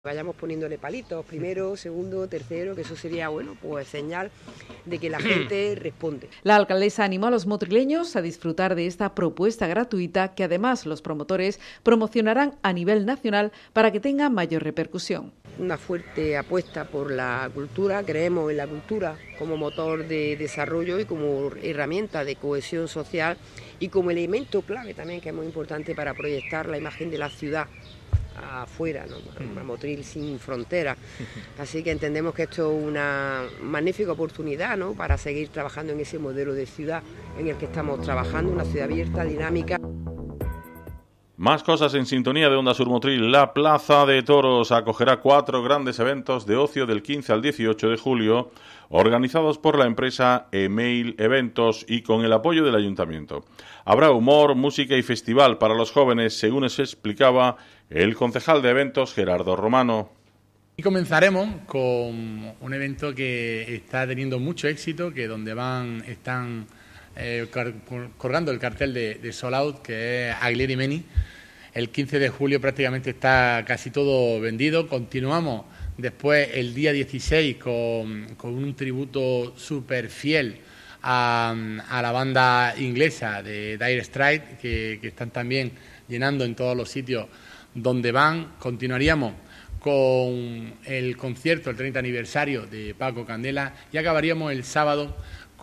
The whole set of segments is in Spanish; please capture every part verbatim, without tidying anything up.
Vayamos poniéndole palitos, primero, segundo, tercero, que eso sería, bueno, pues señal de que la gente responde. La alcaldesa animó a los motrileños a disfrutar de esta propuesta gratuita que además los promotores promocionarán a nivel nacional para que tenga mayor repercusión. Una fuerte apuesta por la cultura, creemos en la cultura como motor de desarrollo y como herramienta de cohesión social y como elemento clave también que es muy importante para proyectar la imagen de la ciudad afuera, ¿no? Una Motril sin fronteras. Así que entendemos que esto es una magnífica oportunidad, ¿no?, para seguir trabajando en ese modelo de ciudad en el que estamos trabajando, una ciudad abierta, dinámica. Más cosas en sintonía de Onda Sur Motril. La Plaza de Toros acogerá cuatro grandes eventos de ocio del quince al dieciocho de julio, organizados por la empresa Email Eventos y con el apoyo del Ayuntamiento. Habrá humor, música y festival para los jóvenes, según se explicaba el concejal de eventos Gerardo Romano. Y comenzaremos con un evento que está teniendo mucho éxito, que donde van están eh, colgando el cartel de, de Sold Out, que es Aglieri Meni. El quince de julio prácticamente está casi todo vendido. Continuamos después el día dieciséis con, con un tributo súper fiel a, a la banda inglesa de Dire Straits, que, que están también llenando en todos los sitios donde van. Continuaríamos con el concierto, el treinta aniversario de Paco Candela, y acabaríamos el sábado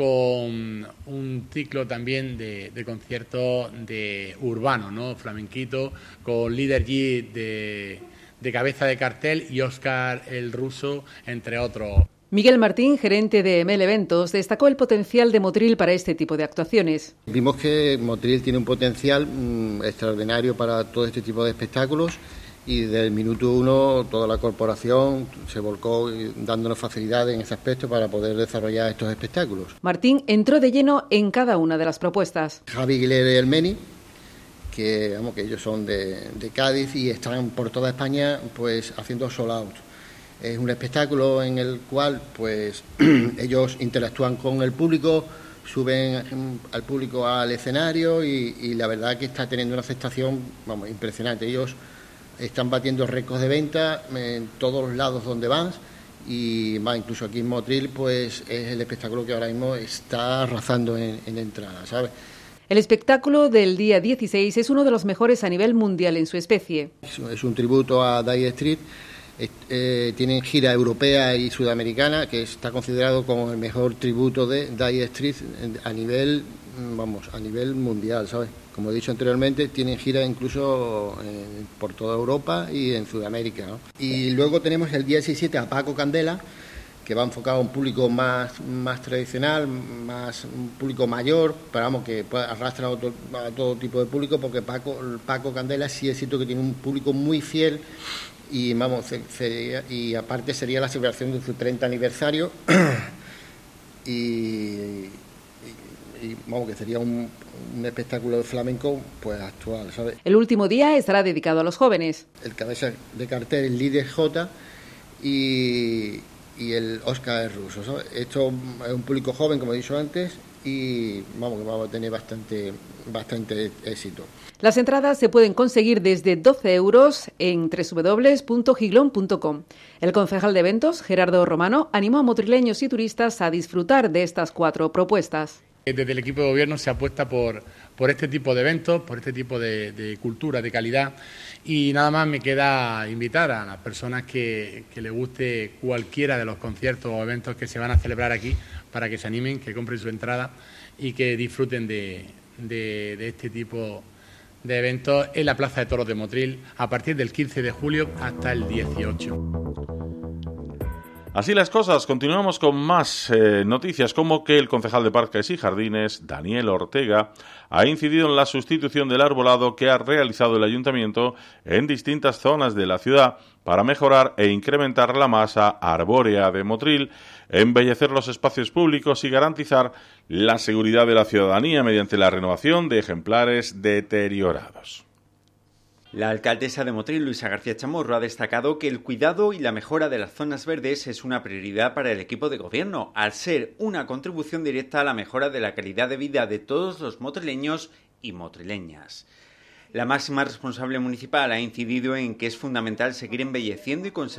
con un ciclo también de, de conciertos de urbano, ¿no?, flamenquito, con Líder G de, de cabeza de cartel y Óscar el Ruso, entre otros. Miguel Martín, gerente de Email Eventos, destacó el potencial de Motril para este tipo de actuaciones. Vimos que Motril tiene un potencial mmm, extraordinario para todo este tipo de espectáculos y desde el minuto uno toda la corporación se volcó dándonos facilidades en ese aspecto para poder desarrollar estos espectáculos. Martín entró de lleno en cada una de las propuestas. Javi Aguilera y el Meni, que, vamos, que ellos son de, de Cádiz y están por toda España pues haciendo sold out. Es un espectáculo en el cual pues ellos interactúan con el público, suben al público al escenario y, y la verdad que está teniendo una aceptación, vamos, impresionante. Ellos están batiendo récords de venta en todos los lados donde van y más, incluso aquí en Motril pues es el espectáculo que ahora mismo está arrasando en, en entrada, ¿sabes? El espectáculo del día dieciséis es uno de los mejores a nivel mundial en su especie. Es, es un tributo a Dire Straits. Eh, tienen gira europea y sudamericana, que está considerado como el mejor tributo de Dire Straits a nivel, vamos, a nivel mundial, ¿sabes? Como he dicho anteriormente, tienen gira incluso eh, por toda Europa y en Sudamérica, ¿no? Y luego tenemos el día diecisiete a Paco Candela, que va enfocado a un público más, más tradicional, más un público mayor, pero vamos, que arrastra a, otro, a todo tipo de público, porque Paco, Paco Candela sí es cierto que tiene un público muy fiel. Y vamos, sería, y aparte sería la celebración de su treinta aniversario y, y, y vamos, que sería un, un espectáculo de flamenco pues actual, ¿sabes? El último día estará dedicado a los jóvenes. El cabeza de cartel, el Líder J y, y el Óscar el Ruso, ¿sabes? Esto es un público joven, como he dicho antes, y vamos, que vamos a tener bastante, bastante éxito. Las entradas se pueden conseguir desde doce euros en doble u doble u doble u punto giglón punto com. El concejal de eventos, Gerardo Romano, animó a motrileños y turistas a disfrutar de estas cuatro propuestas. Desde el equipo de gobierno se apuesta por, por este tipo de eventos, por este tipo de, de cultura, de calidad, y nada más me queda invitar a las personas que, que les guste cualquiera de los conciertos o eventos que se van a celebrar aquí para que se animen, que compren su entrada y que disfruten de, de, de este tipo de eventos en la Plaza de Toros de Motril a partir del quince de julio hasta el dieciocho. Así las cosas, continuamos con más eh, noticias, como que el concejal de Parques y Jardines, Daniel Ortega, ha incidido en la sustitución del arbolado que ha realizado el Ayuntamiento en distintas zonas de la ciudad para mejorar e incrementar la masa arbórea de Motril, embellecer los espacios públicos y garantizar la seguridad de la ciudadanía mediante la renovación de ejemplares deteriorados. La alcaldesa de Motril, Luisa García Chamorro, ha destacado que el cuidado y la mejora de las zonas verdes es una prioridad para el equipo de gobierno, al ser una contribución directa a la mejora de la calidad de vida de todos los motrileños y motrileñas. La máxima responsable municipal ha incidido en que es fundamental seguir embelleciendo y conservando